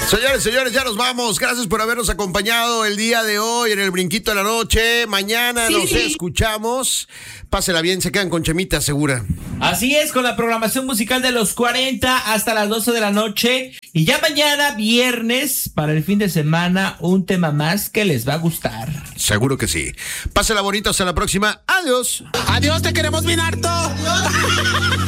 Señores, ya nos vamos. Gracias por habernos acompañado el día de hoy en el Brinquito de la Noche. Mañana nos escuchamos. Pásela bien, se quedan con Chemita Segura. Así es, con la programación musical de los 40 hasta las 12 de la noche. Y ya mañana, viernes, para el fin de semana, un tema más que les va a gustar. Seguro que sí. Pásela bonito, hasta la próxima. Adiós. Adiós, te queremos bien harto.